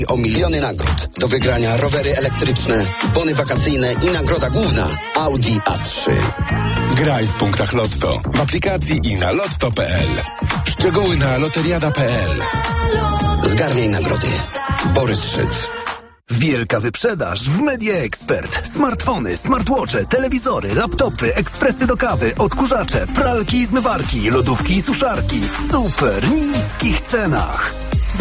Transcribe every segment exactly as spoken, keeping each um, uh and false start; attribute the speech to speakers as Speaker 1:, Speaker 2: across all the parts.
Speaker 1: O miliony nagród. Do wygrania rowery elektryczne, bony wakacyjne i nagroda główna Audi A trzy.
Speaker 2: Graj w punktach Lotto, w aplikacji i na lotto kropka p l. Szczegóły na loteriada kropka p l.
Speaker 1: Zgarnij nagrody. Borys Szyc.
Speaker 3: Wielka wyprzedaż w Media Expert. Smartfony, smartwatche, telewizory, laptopy, ekspresy do kawy, odkurzacze, pralki i zmywarki, lodówki i suszarki w super niskich cenach.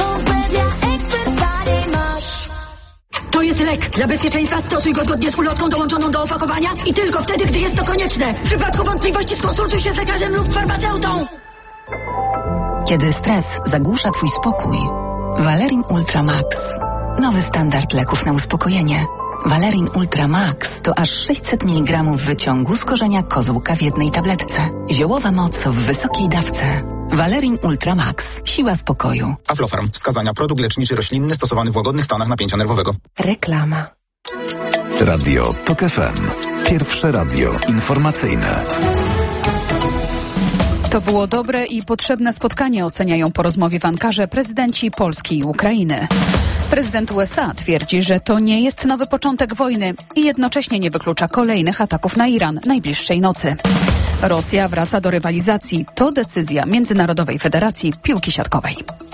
Speaker 4: To jest lek. Dla bezpieczeństwa stosuj go zgodnie z ulotką dołączoną do opakowania i tylko wtedy, gdy jest to konieczne. W przypadku wątpliwości skonsultuj się z lekarzem lub farmaceutą.
Speaker 5: Kiedy stres zagłusza twój spokój, Valerin Ultra Max. Nowy standard leków na uspokojenie. Valerin Ultra Max to aż sześćset miligramów wyciągu z korzenia kozłka w jednej tabletce. Ziołowa moc w wysokiej dawce. Valerin Ultra Max. Siła spokoju.
Speaker 6: Aflofarm. Wskazania: produkt leczniczy roślinny stosowany w łagodnych stanach napięcia nerwowego.
Speaker 5: Reklama.
Speaker 3: Radio Tok F M. Pierwsze radio informacyjne.
Speaker 7: To było dobre i potrzebne spotkanie, oceniają po rozmowie w Ankarze prezydenci Polski i Ukrainy. Prezydent U S A twierdzi, że to nie jest nowy początek wojny i jednocześnie nie wyklucza kolejnych ataków na Iran najbliższej nocy. Rosja wraca do rywalizacji. To decyzja Międzynarodowej Federacji Piłki Siatkowej.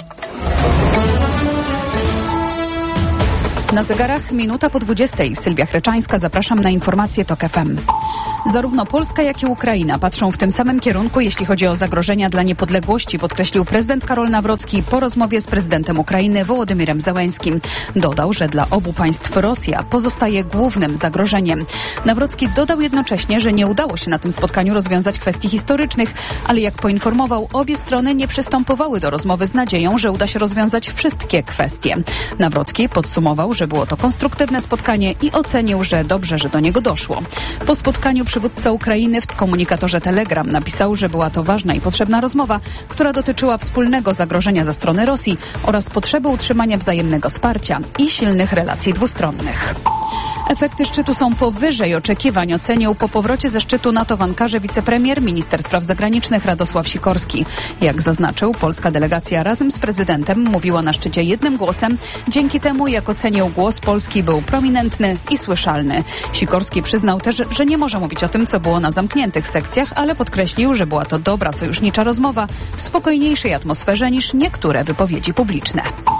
Speaker 7: Na zegarach minuta po dwudziestej. Sylwia Chreczańska, zapraszam na informacje Tok F M. Zarówno Polska, jak i Ukraina patrzą w tym samym kierunku, jeśli chodzi o zagrożenia dla niepodległości, podkreślił prezydent Karol Nawrocki po rozmowie z prezydentem Ukrainy Wołodymyrem Zełenskim. Dodał, że dla obu państw Rosja pozostaje głównym zagrożeniem. Nawrocki dodał jednocześnie, że nie udało się na tym spotkaniu rozwiązać kwestii historycznych, ale jak poinformował, obie strony nie przystępowały do rozmowy z nadzieją, że uda się rozwiązać wszystkie kwestie. Nawrocki podsumował, że było to konstruktywne spotkanie i ocenił, że dobrze, że do niego doszło. Po spotkaniu przywódca Ukrainy w komunikatorze Telegram napisał, że była to ważna i potrzebna rozmowa, która dotyczyła wspólnego zagrożenia ze strony Rosji oraz potrzeby utrzymania wzajemnego wsparcia i silnych relacji dwustronnych. Efekty szczytu są powyżej oczekiwań, ocenił po powrocie ze szczytu NATO w Ankarze wicepremier, minister spraw zagranicznych Radosław Sikorski. Jak zaznaczył, polska delegacja razem z prezydentem mówiła na szczycie jednym głosem. Dzięki temu, jak ocenił, głos Polski był prominentny i słyszalny. Sikorski przyznał też, że nie może mówić o tym, co było na zamkniętych sekcjach, ale podkreślił, że była to dobra sojusznicza rozmowa w spokojniejszej atmosferze niż niektóre wypowiedzi publiczne.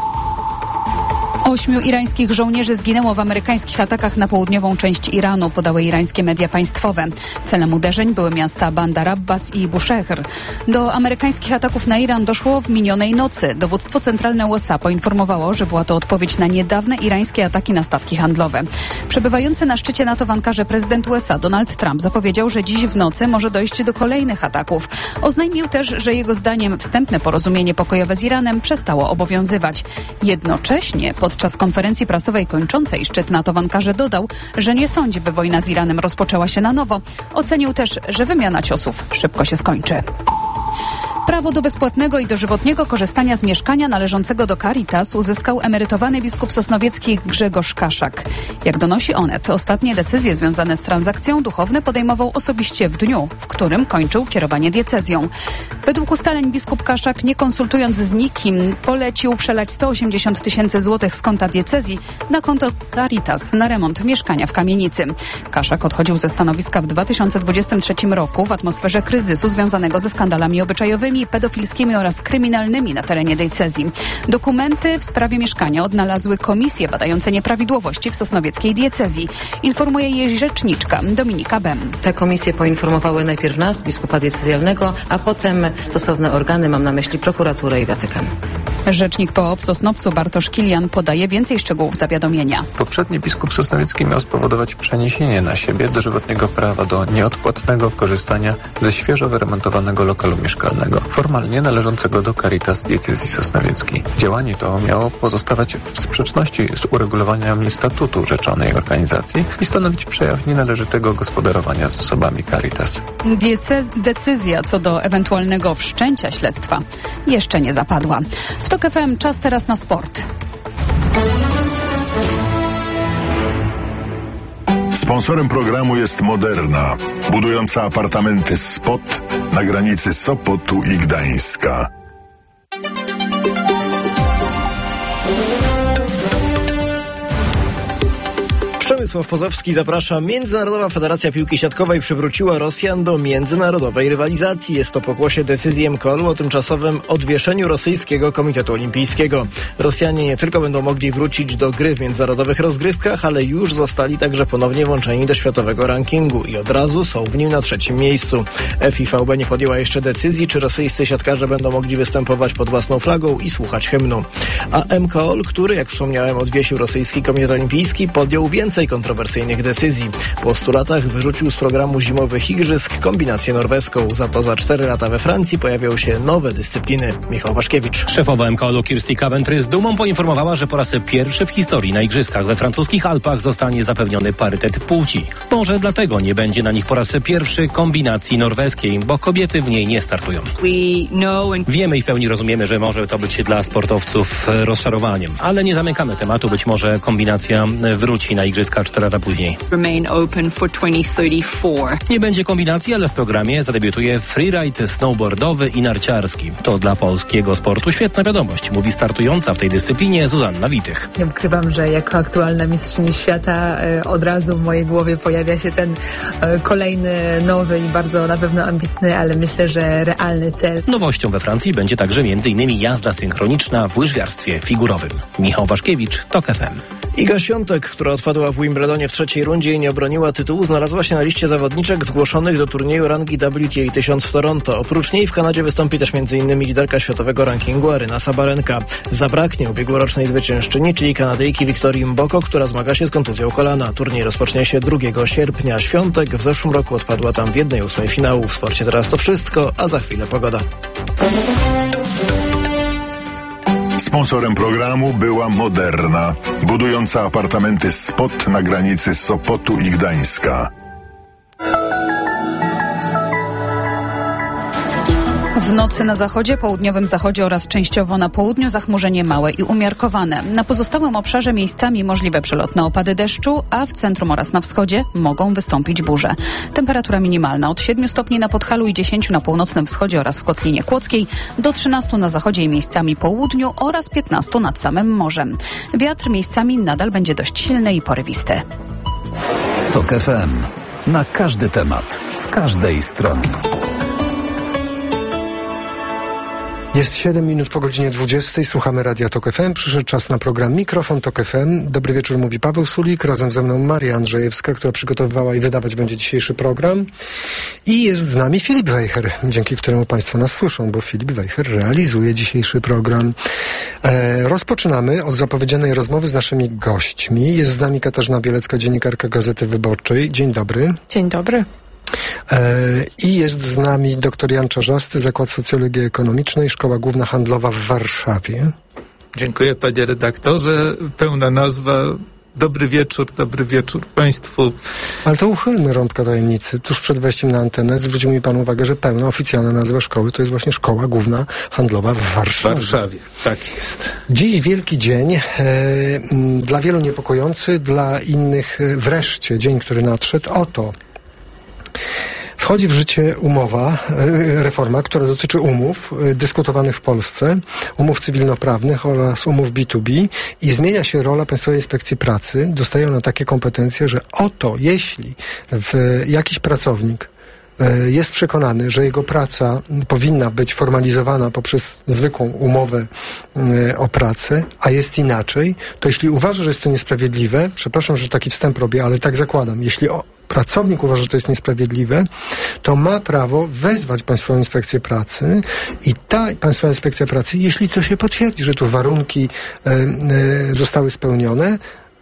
Speaker 7: Ośmiu irańskich żołnierzy zginęło w amerykańskich atakach na południową część Iranu, podały irańskie media państwowe. Celem uderzeń były miasta Bandar Abbas i Bushehr. Do amerykańskich ataków na Iran doszło w minionej nocy. Dowództwo centralne U S A poinformowało, że była to odpowiedź na niedawne irańskie ataki na statki handlowe. Przebywający na szczycie NATO w Ankarze prezydent U S A Donald Trump zapowiedział, że dziś w nocy może dojść do kolejnych ataków. Oznajmił też, że jego zdaniem wstępne porozumienie pokojowe z Iranem przestało obowiązywać. Jednocześnie pod Podczas konferencji prasowej kończącej szczyt NATO w Ankarze dodał, że nie sądzi, by wojna z Iranem rozpoczęła się na nowo. Ocenił też, że wymiana ciosów szybko się skończy. Prawo do bezpłatnego i dożywotniego korzystania z mieszkania należącego do Caritas uzyskał emerytowany biskup sosnowiecki Grzegorz Kaszak. Jak donosi Onet, ostatnie decyzje związane z transakcją duchowny podejmował osobiście w dniu, w którym kończył kierowanie diecezją. Według ustaleń biskup Kaszak, nie konsultując z nikim, polecił przelać sto osiemdziesiąt tysięcy złotych z konta diecezji na konto Caritas na remont mieszkania w kamienicy. Kaszak odchodził ze stanowiska w dwa tysiące dwudziestym trzecim roku w atmosferze kryzysu związanego ze skandalami obyczajowymi, pedofilskimi oraz kryminalnymi na terenie diecezji. Dokumenty w sprawie mieszkania odnalazły komisje badające nieprawidłowości w sosnowieckiej diecezji. Informuje jej rzeczniczka Dominika Bem.
Speaker 8: Te komisje poinformowały najpierw nas, biskupa diecezjalnego, a potem stosowne organy, mam na myśli prokuraturę i Watykan.
Speaker 7: Rzecznik P O w Sosnowcu Bartosz Kilian podaje więcej szczegółów zawiadomienia.
Speaker 9: Poprzedni biskup sosnowiecki miał spowodować przeniesienie na siebie dożywotniego prawa do nieodpłatnego korzystania ze świeżo wyremontowanego lokalu mieszkalnego, formalnie należącego do Caritas diecezji sosnowieckiej. Działanie to miało pozostawać w sprzeczności z uregulowaniami statutu rzeczonej organizacji i stanowić przejaw nienależytego gospodarowania zasobami Caritas.
Speaker 7: Diecez- decyzja co do ewentualnego wszczęcia śledztwa jeszcze nie zapadła. W Tok F M czas teraz na sport.
Speaker 10: Sponsorem programu jest Moderna, budująca apartamenty Spot na granicy Sopotu i Gdańska.
Speaker 11: Jarosław Pozowski, zapraszam. Międzynarodowa Federacja Piłki Siatkowej przywróciła Rosjan do międzynarodowej rywalizacji. Jest to pokłosie decyzji M K O L-u o tymczasowym odwieszeniu rosyjskiego Komitetu Olimpijskiego. Rosjanie nie tylko będą mogli wrócić do gry w międzynarodowych rozgrywkach, ale już zostali także ponownie włączeni do światowego rankingu i od razu są w nim na trzecim miejscu. F I V B nie podjęła jeszcze decyzji, czy rosyjscy siatkarze będą mogli występować pod własną flagą i słuchać hymnu. A M K O L, który, jak wspomniałem, odwiesił rosyjski Komitet Olimpijski, podjął więcej kontrowersyjnych decyzji. Po stu latach wyrzucił z programu zimowych igrzysk kombinację norweską. Za to za cztery lata we Francji pojawią się nowe dyscypliny. Michał Waszkiewicz.
Speaker 12: Szefowa M K O L-u Kirsty Coventry z dumą poinformowała, że po raz pierwszy w historii na igrzyskach we francuskich Alpach zostanie zapewniony parytet płci. Może dlatego nie będzie na nich po raz pierwszy kombinacji norweskiej, bo kobiety w niej nie startują. Wiemy i w pełni rozumiemy, że może to być dla sportowców rozczarowaniem, ale nie zamykamy tematu. Być może kombinacja wróci na igrzyska cztery lata później. Nie będzie kombinacji, ale w programie zadebiutuje freeride snowboardowy i narciarski. To dla polskiego sportu świetna wiadomość, mówi startująca w tej dyscyplinie Zuzanna Witych.
Speaker 13: Nie ukrywam, że jako aktualna mistrzyni świata od razu w mojej głowie pojawia się ten kolejny, nowy i bardzo na pewno ambitny, ale myślę, że realny cel.
Speaker 12: Nowością we Francji będzie także m.in. jazda synchroniczna w łyżwiarstwie figurowym. Michał Waszkiewicz, TOK F M.
Speaker 11: Iga Świątek, która odpadła w Wimbledonie w trzeciej rundzie i nie obroniła tytułu, znalazła się na liście zawodniczek zgłoszonych do turnieju rangi W T A tysiąc w Toronto. Oprócz niej w Kanadzie wystąpi też m.in. liderka światowego rankingu Aryna Sabarenka. Zabraknie ubiegłorocznej zwyciężczyni, czyli Kanadyjki Wiktorii Mboko, która zmaga się z kontuzją kolana. Turniej rozpocznie się drugiego sierpnia. Świątek w zeszłym roku odpadła tam w jednej ósmej finału. W sporcie teraz to wszystko, a za chwilę pogoda.
Speaker 10: Sponsorem programu była Moderna, budująca apartamenty Spot na granicy Sopotu i Gdańska.
Speaker 7: W nocy na zachodzie, południowym zachodzie oraz częściowo na południu zachmurzenie małe i umiarkowane. Na pozostałym obszarze miejscami możliwe przelotne opady deszczu, a w centrum oraz na wschodzie mogą wystąpić burze. Temperatura minimalna od siedmiu stopni na Podhalu i dziesięciu na północnym wschodzie oraz w Kotlinie Kłodzkiej, do trzynastu na zachodzie i miejscami południu oraz piętnastu nad samym morzem. Wiatr miejscami nadal będzie dość silny i porywisty.
Speaker 3: TOK F M. Na każdy temat, z każdej strony.
Speaker 14: Jest siedem minut po godzinie dwudziestej. Słuchamy Radia TOK F M. Przyszedł czas na program Mikrofon TOK F M. Dobry wieczór, mówi Paweł Sulik. Razem ze mną Maria Andrzejewska, która przygotowywała i wydawać będzie dzisiejszy program. I jest z nami Filip Wejher, dzięki któremu Państwo nas słyszą, bo Filip Wejher realizuje dzisiejszy program. E, rozpoczynamy od zapowiedzianej rozmowy z naszymi gośćmi. Jest z nami Katarzyna Bielecka, dziennikarka Gazety Wyborczej. Dzień dobry.
Speaker 15: Dzień dobry.
Speaker 14: I jest z nami dr Jan Czarzasty, Zakład Socjologii Ekonomicznej, Szkoła Główna Handlowa w Warszawie.
Speaker 16: Dziękuję, panie redaktorze. Pełna nazwa. Dobry wieczór, dobry wieczór Państwu.
Speaker 14: Ale to uchylmy rąbka tajemnicy. Tuż przed wejściem na antenę zwrócił mi Pan uwagę, że pełna oficjalna nazwa szkoły to jest właśnie Szkoła Główna Handlowa w Warszawie.
Speaker 16: W Warszawie, tak jest.
Speaker 14: Dziś wielki dzień, e, dla wielu niepokojący, dla innych e, wreszcie dzień, który nadszedł. Oto wchodzi w życie umowa, reforma, która dotyczy umów dyskutowanych w Polsce, umów cywilnoprawnych oraz umów B dwa B i zmienia się rola Państwowej Inspekcji Pracy. Dostaje ona takie kompetencje, że oto jeśli w jakiś pracownik jest przekonany, że jego praca powinna być formalizowana poprzez zwykłą umowę o pracę, a jest inaczej, to jeśli uważa, że jest to niesprawiedliwe, przepraszam, że taki wstęp robię, ale tak zakładam, jeśli o, pracownik uważa, że to jest niesprawiedliwe, to ma prawo wezwać Państwową Inspekcję Pracy i ta Państwowa Inspekcja Pracy, jeśli to się potwierdzi, że tu warunki e, e, zostały spełnione,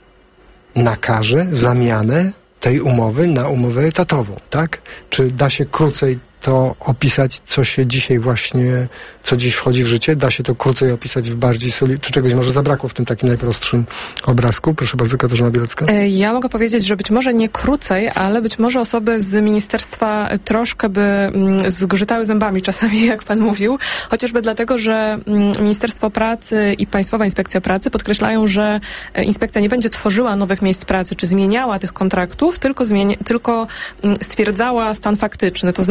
Speaker 14: nakaże zamianę tej umowy na umowę etatową, tak? Czy da się krócej to opisać, co się dzisiaj właśnie, co dziś wchodzi w życie? Da się to krócej opisać w bardziej soli... Czy czegoś może zabrakło w tym takim najprostszym obrazku? Proszę bardzo, Katarzyna Bielecka.
Speaker 15: Ja mogę powiedzieć, że być może nie krócej, ale być może osoby z ministerstwa troszkę by mm, zgrzytały zębami czasami, jak pan mówił, chociażby dlatego, że mm, Ministerstwo Pracy i Państwowa Inspekcja Pracy podkreślają, że inspekcja nie będzie tworzyła nowych miejsc pracy, czy zmieniała tych kontraktów, tylko, zmieni- tylko mm, stwierdzała stan faktyczny, to znaczy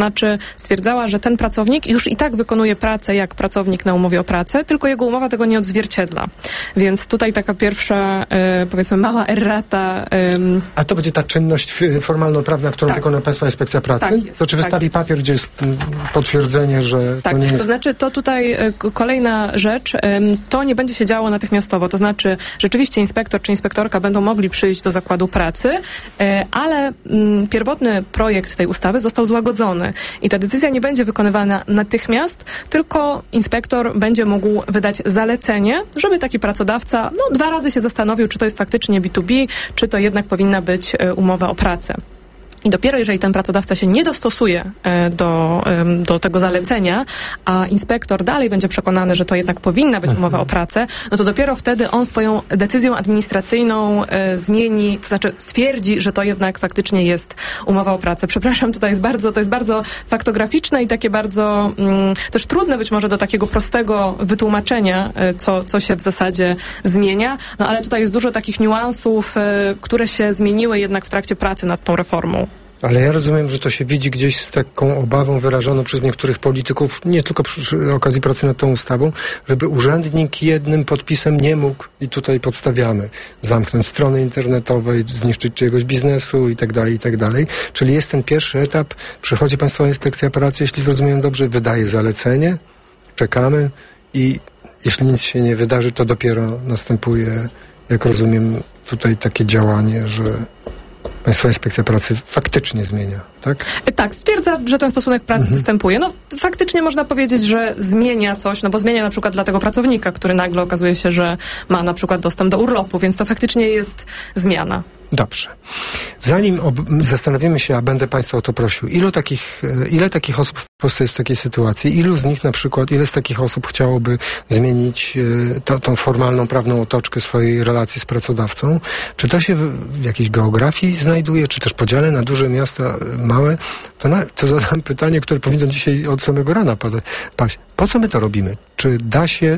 Speaker 15: stwierdzała, że ten pracownik już i tak wykonuje pracę jak pracownik na umowie o pracę, tylko jego umowa tego nie odzwierciedla. Więc tutaj taka pierwsza, e, powiedzmy, mała errata. E,
Speaker 14: A to będzie ta czynność formalno-prawna, którą tak. wykona Państwa Inspekcja Pracy?
Speaker 15: Tak jest,
Speaker 14: to czy wystawi
Speaker 15: tak
Speaker 14: papier, gdzie jest potwierdzenie, że
Speaker 15: tak,
Speaker 14: to nie jest...
Speaker 15: to znaczy to tutaj e, kolejna rzecz, e, to nie będzie się działo natychmiastowo, to znaczy rzeczywiście inspektor czy inspektorka będą mogli przyjść do zakładu pracy, e, ale m, pierwotny projekt tej ustawy został złagodzony i ta decyzja nie będzie wykonywana natychmiast, tylko inspektor będzie mógł wydać zalecenie, żeby taki pracodawca no, dwa razy się zastanowił, czy to jest faktycznie B dwa B, czy to jednak powinna być e, umowa o pracę. I dopiero jeżeli ten pracodawca się nie dostosuje do, do tego zalecenia, a inspektor dalej będzie przekonany, że to jednak powinna być umowa o pracę, no to dopiero wtedy on swoją decyzją administracyjną e, zmieni, to znaczy stwierdzi, że to jednak faktycznie jest umowa o pracę. Przepraszam, tutaj jest bardzo, to jest bardzo faktograficzne i takie bardzo mm, też trudne być może do takiego prostego wytłumaczenia, e, co, co się w zasadzie zmienia, no ale tutaj jest dużo takich niuansów, e, które się zmieniły jednak w trakcie pracy nad tą reformą.
Speaker 14: Ale ja rozumiem, że to się widzi gdzieś z taką obawą wyrażoną przez niektórych polityków, nie tylko przy okazji pracy nad tą ustawą, żeby urzędnik jednym podpisem nie mógł, i tutaj podstawiamy, zamknąć strony internetowej, zniszczyć czyjegoś biznesu i tak dalej, i tak dalej. Czyli jest ten pierwszy etap, przychodzi Państwowa Inspekcja Pracy, jeśli zrozumiem dobrze, wydaje zalecenie, czekamy i jeśli nic się nie wydarzy, to dopiero następuje, jak rozumiem, tutaj takie działanie, że Państwowa Inspekcja Pracy faktycznie zmienia, tak?
Speaker 15: Tak, stwierdza, że ten stosunek pracy mhm. występuje. No faktycznie można powiedzieć, że zmienia coś, no bo zmienia na przykład dla tego pracownika, który nagle okazuje się, że ma na przykład dostęp do urlopu, więc to faktycznie jest zmiana.
Speaker 14: Dobrze. Zanim ob- zastanowimy się, a będę Państwa o to prosił, ilu takich, ile takich osób w Polsce jest w takiej sytuacji, ilu z nich na przykład, ile z takich osób chciałoby zmienić y, to, tą formalną, prawną otoczkę swojej relacji z pracodawcą? Czy to się w, w jakiejś geografii znajduje, czy też podziale na duże miasta, małe? To, na, to zadam pytanie, które powinno dzisiaj od samego rana paść. Po co my to robimy? Czy da się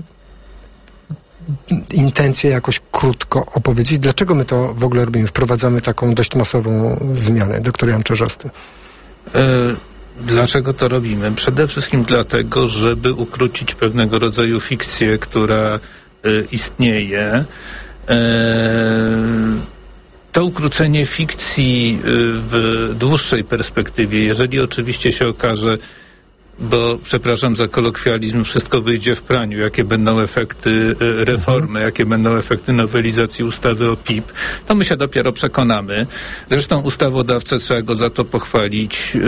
Speaker 14: intencję jakoś krótko opowiedzieć? Dlaczego my to w ogóle robimy? Wprowadzamy taką dość masową zmianę. Doktor Jan Czerzasty.
Speaker 16: E, dlaczego to robimy? Przede wszystkim dlatego, żeby ukrócić pewnego rodzaju fikcję, która e, istnieje. E, to ukrócenie fikcji e, w dłuższej perspektywie, jeżeli oczywiście się okaże, bo, przepraszam za kolokwializm, wszystko wyjdzie w praniu, jakie będą efekty e, reformy, mhm. jakie będą efekty nowelizacji ustawy o P I P, to my się dopiero przekonamy. Zresztą ustawodawcę, trzeba go za to pochwalić, yy,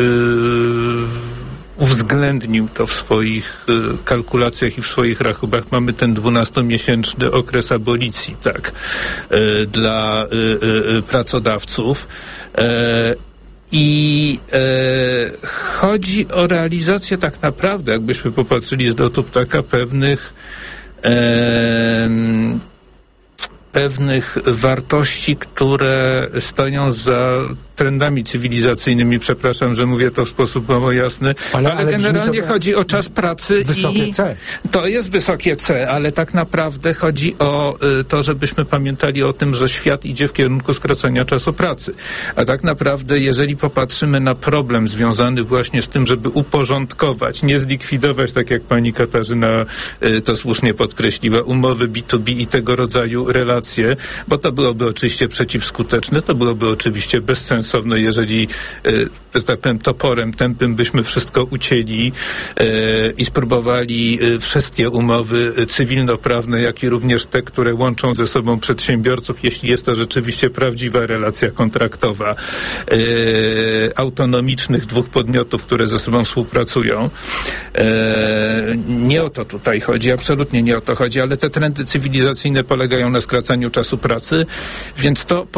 Speaker 16: uwzględnił to w swoich y, kalkulacjach i w swoich rachubach. Mamy ten dwunastomiesięczny okres abolicji, tak, y, dla y, y, pracodawców. Y, I e, chodzi o realizację tak naprawdę, jakbyśmy popatrzyli z lotu ptaka, pewnych e, pewnych wartości, które stoją za trendami cywilizacyjnymi. Przepraszam, że mówię to w sposób mało jasny, ale, ale, ale generalnie to... chodzi o czas pracy.
Speaker 14: Wysokie
Speaker 16: i
Speaker 14: C.
Speaker 16: To jest wysokie C, ale tak naprawdę chodzi o y, to, żebyśmy pamiętali o tym, że świat idzie w kierunku skracania czasu pracy. A tak naprawdę, jeżeli popatrzymy na problem związany właśnie z tym, żeby uporządkować, nie zlikwidować, tak jak pani Katarzyna y, to słusznie podkreśliła, umowy B dwa B i tego rodzaju relacje, bo to byłoby oczywiście przeciwskuteczne, to byłoby oczywiście bezsensowne, jeżeli, że tak powiem, toporem tępym byśmy wszystko ucięli e, i spróbowali e, wszystkie umowy cywilnoprawne, jak i również te, które łączą ze sobą przedsiębiorców, jeśli jest to rzeczywiście prawdziwa relacja kontraktowa e, autonomicznych dwóch podmiotów, które ze sobą współpracują. E, nie o to tutaj chodzi, absolutnie nie o to chodzi, ale te trendy cywilizacyjne polegają na skracaniu czasu pracy, więc to